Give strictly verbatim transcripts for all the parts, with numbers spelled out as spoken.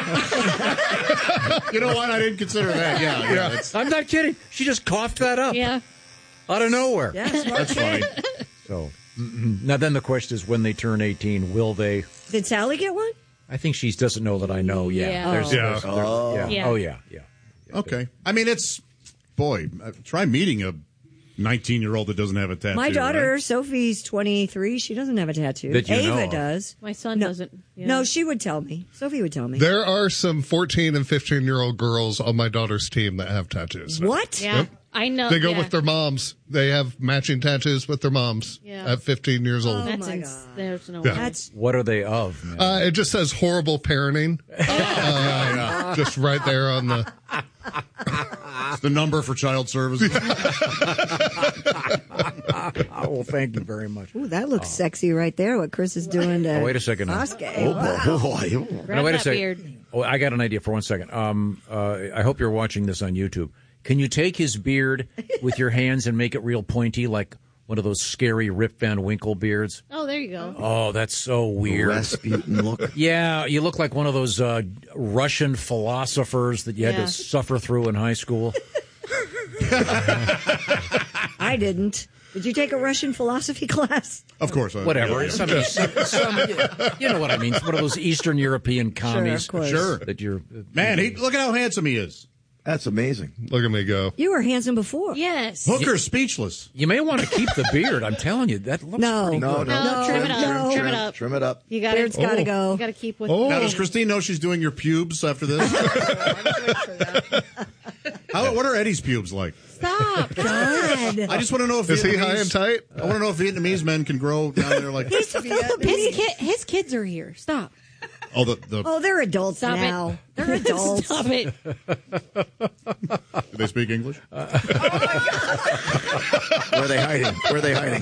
You know what? I didn't consider that. Yeah, yeah. Yeah. That's, I'm not kidding. She just coughed that up. Yeah. Out of nowhere. Yeah, smart that's kid. funny. So mm-mm. Now then the question is, when they turn eighteen, will they? Did Sally get one? I think she doesn't know that I know. Yeah. Yeah. There's, Oh. there's- Yeah. there's- Oh. yeah. Yeah. Oh, yeah. Yeah. Okay. I mean, it's, boy, uh, try meeting a nineteen-year-old that doesn't have a tattoo. My daughter, right? Sophie's twenty-three. She doesn't have a tattoo. That you Ava know of. does. My son No. doesn't. Yeah. No, she would tell me. Sophie would tell me. There are some fourteen and fifteen-year-old girls on my daughter's team that have tattoos. What? Yeah. Yep. I know. They go yeah. with their moms. They have matching tattoos with their moms Yeah. at fifteen years old. Oh, That's my ins- God. There's no Yeah. way. That's What are they of? Man? Uh, it just says horrible parenting. Uh, just right there on the. It's the number for child services. Oh, well, thank you very much. ooh, that looks sexy right there. What Chris is doing to Oh, wait a second now. Sasuke. Oh, Wow. boy. Grab No, wait a that second. beard. Oh, I got an idea for one second. Um, uh, I hope you're watching this on YouTube. Can you take his beard with your hands and make it real pointy, like one of those scary Rip Van Winkle beards? Oh, there you go. Oh, that's so weird. Rasputin look. Yeah, you look like one of those uh, Russian philosophers that you had Yeah. to suffer through in high school. I didn't. Did you take a Russian philosophy class? Of course. I- Whatever. yeah, Some, some, some, you know what I mean. One of those Eastern European commies. of course. Sure. That you're, Man, he, look at how handsome he is. That's amazing. Look at me go. You were handsome before. Yes. Hooker's speechless. You may want to keep the beard. I'm telling you, that looks No. pretty No, good. no. No, trim it up. no. Trim it up. Trim it up. You got Beard's to. got to Oh. go. You got to keep with. Oh. Now, does Christine know she's doing your pubes after this? How, what are Eddie's pubes like? Stop. God. I just want to know if Is he Vietnamese- high and tight? I want to know if Vietnamese men can grow down there like. He's a His, Filipino. kid, his kids are here. Stop. Oh, the the. Oh, they're adults Stop now. it. They're adults. Stop it. Do they speak English? Where are they hiding? Where are they hiding?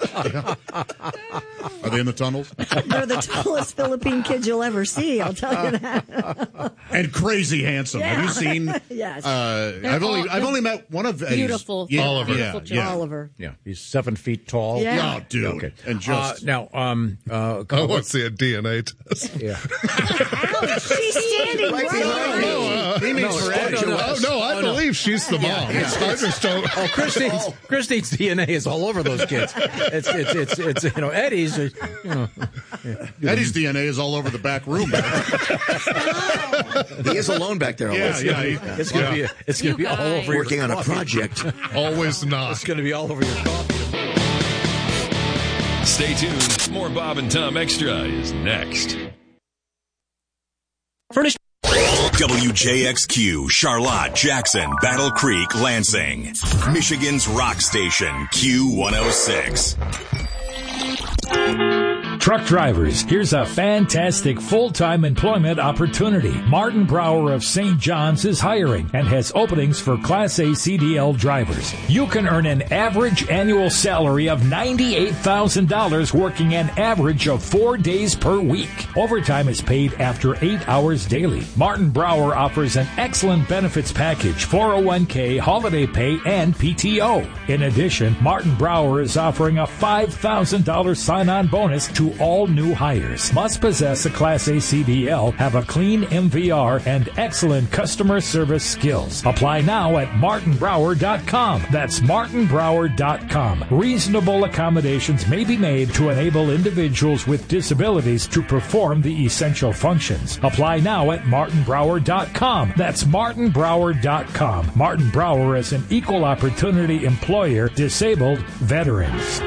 Are they in the tunnels? They're the tallest Philippine kids you'll ever see. I'll tell you that. And crazy handsome. Have you seen? Yes. Uh, I've only all- I've only met one of Eddie's. Beautiful. Yeah, Oliver. Yeah, Beautiful yeah. Oliver. Yeah, he's seven feet tall. Yeah. Oh, dude. Okay. And just Uh, now, um, uh, I want to see a D N A test. yeah. Ouch, she's standing right, behind behind me. he means for Eddie. Oh, no, I believe she's the mom. I just don't. Oh, Christine's, Christine's D N A is all over those kids. It's, it's, it's, it's you know, Eddie's, uh, you know. Eddie's D N A is all over the back room. He is alone back there. Yeah, always. yeah. he- It's gonna be, it's gonna You be all guys. over your Working on a coffee. project. Always not. It's gonna be all over your coffee. Stay tuned. More Bob and Tom Extra is next. Furnished. W J X Q, Charlotte, Jackson, Battle Creek, Lansing. Michigan's rock station, Q one oh six. Truck drivers, here's a fantastic full-time employment opportunity. Martin Brower of Saint John's is hiring and has openings for Class A C D L drivers. You can earn an average annual salary of ninety-eight thousand dollars working an average of four days per week. Overtime is paid after eight hours daily. Martin Brower offers an excellent benefits package, four oh one k, holiday pay, and P T O. In addition, Martin Brower is offering a five thousand dollars sign-on bonus to all new hires. Must possess a Class A C D L, have a clean M V R, and excellent customer service skills. Apply now at martin brower dot com. That's martin brower dot com. Reasonable accommodations may be made to enable individuals with disabilities to perform the essential functions. Apply now at martin brower dot com. That's martin brower dot com. Martin Brower is an equal opportunity employer, disabled veterans.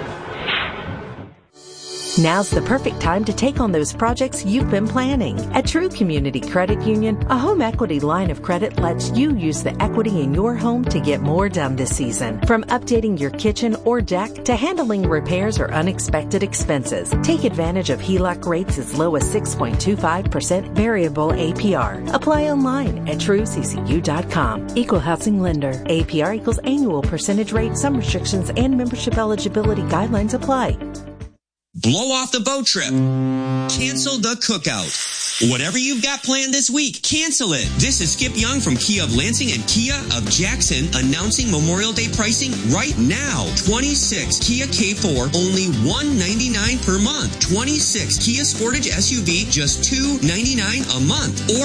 Now's the perfect time to take on those projects you've been planning. At True Community Credit Union, a home equity line of credit lets you use the equity in your home to get more done this season. From updating your kitchen or deck to handling repairs or unexpected expenses, take advantage of H E L O C rates as low as six point two five percent variable A P R. Apply online at true c c u dot com. Equal housing lender. A P R equals annual percentage rate. Some restrictions and membership eligibility guidelines apply. Blow off the boat trip. Cancel the cookout. Whatever you've got planned this week, cancel it. This is Skip Young from Kia of Lansing and Kia of Jackson announcing Memorial Day pricing right now. twenty-six Kia K four, only one ninety-nine per month. twenty-six Kia Sportage S U V, just two ninety-nine a month. Or